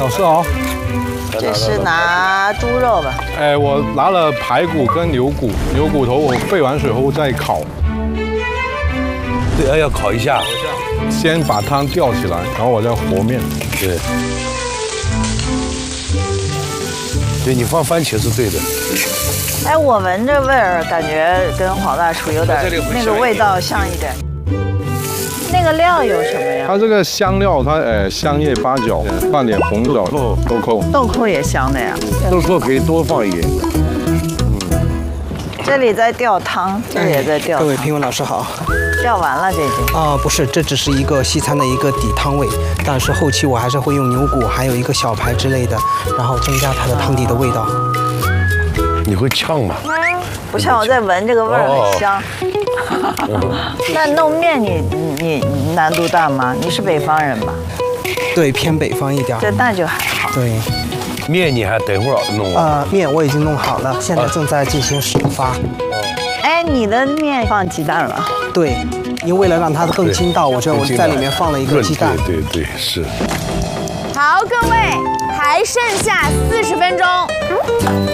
老师好。 这是拿猪肉吧？ 哎，我拿了排骨跟牛骨，牛骨头我沸完水后再烤。 对，要烤一下。 先把汤吊起来，然后我再和面。 对。对你放番茄是对的。 哎，我闻这味儿，感觉跟黄大厨有点那个味道像一点。那个料有什么呀？ 它这个香料，香叶、八角，放点红枣、豆蔻。 豆蔻也香的呀。 豆蔻可以多放一点。 这里在吊汤，这里也在吊。 各位评委老师好。 吊完了这已经。 不是，这只是一个西餐的一个底汤味，但是后期我还是会用牛骨，还有一个小排之类的，然后增加它的汤底的味道。 你会呛吗？ 不像，我在闻这个味儿很香。那弄面你难度大吗？你是北方人吧？ 对，偏北方一点。 那就还好。 对。 面你还等会儿弄完？ 面我已经弄好了，现在正在进行始发。 哎，你的面放鸡蛋了？ 对，因为为了让它更筋道，我在里面放了一个鸡蛋。 对，是。 好，各位，还剩下40分钟。